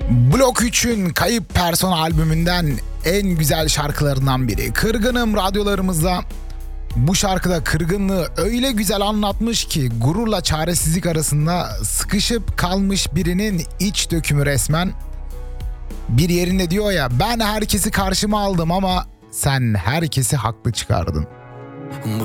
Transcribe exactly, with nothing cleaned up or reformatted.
Blok üçün Kayıp Persona albümünden en güzel şarkılarından biri. Kırgınım radyolarımızda. Bu şarkıda kırgınlığı öyle güzel anlatmış ki gururla çaresizlik arasında sıkışıp kalmış birinin iç dökümü resmen. Bir yerinde diyor ya, ben herkesi karşıma aldım ama sen herkesi haklı çıkardın.